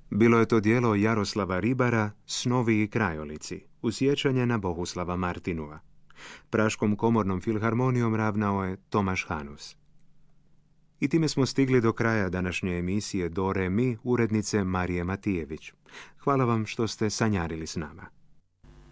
Bilo je to djelo Jaroslava Ribara, Snovi i krajolici, u sjećanje na Bohuslava Martinua. Praškom komornom filharmonijom ravnao je Tomaš Hanus. I time smo stigli do kraja današnje emisije Do Re Mi urednice Marije Matijević. Hvala vam što ste sanjarili s nama.